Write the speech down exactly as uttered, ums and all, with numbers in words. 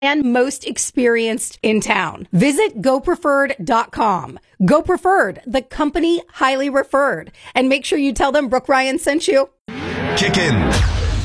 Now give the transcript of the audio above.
and most experienced in town. Visit go preferred dot com. Go Preferred, the company highly referred. And make sure you tell them Brooke Ryan sent you. Kick in.